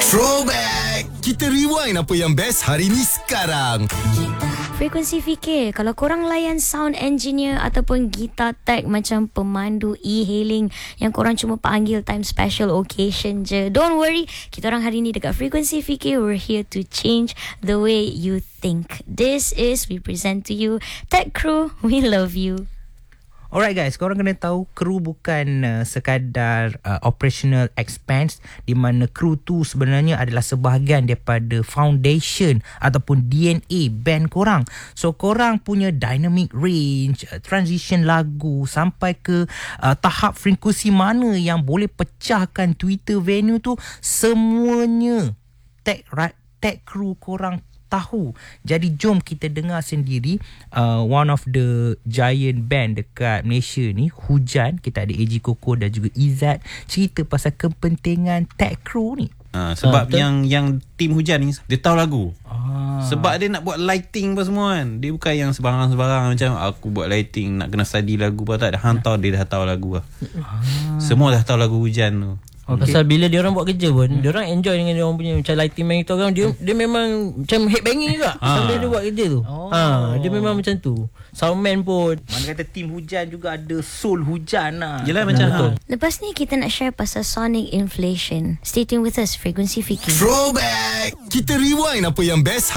Throwback. Kita rewind apa yang best hari ni sekarang. Frekuensi fikir, kalau korang layan sound engineer ataupun guitar tech macam pemandu e-hailing yang korang cuma panggil time special occasion je, don't worry, kita orang hari ni dekat Frekuensi Fikir, we're here to change the way you think. This is, we present to you Tech Crew, we love you. Alright guys, korang kena tahu kru bukan sekadar operational expense, di mana kru tu sebenarnya adalah sebahagian daripada foundation ataupun DNA band korang. So korang punya dynamic range, transition lagu sampai ke tahap frekuensi mana yang boleh pecahkan Twitter venue tu, semuanya tech crew korang tahu. Jadi jom kita dengar sendiri one of the giant band dekat Malaysia ni, Hujan. Kita ada AG Koko dan juga Izzat cerita pasal kepentingan tech crew ni. Sebab yang tim Hujan ni dia tahu lagu. Sebab dia nak buat lighting apa semua kan. Dia bukan yang sebarang-sebarang macam aku buat lighting nak kena study lagu apa tak. Dia dah tahu lagu lah. Semua dah tahu lagu Hujan tu. Okay. Pasal bila dia orang buat kerja pun, dia orang enjoy dengan dia orang punya macam lighting man itu kan, dia memang macam headbanging juga sambil dia buat kerja tu. Dia memang macam tu. Soundman pun, mana kata tim Hujan juga ada soul Hujan lah. Yelah macam Lepas ni kita nak share pasal sonic inflation. Stay tuned with us, Frekuensi Fikir. Throwback. Kita rewind apa yang best